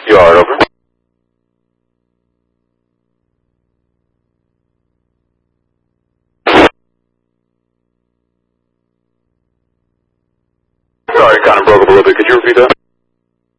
Yard, over. Sorry, kind of broke up a little bit. Could you repeat that?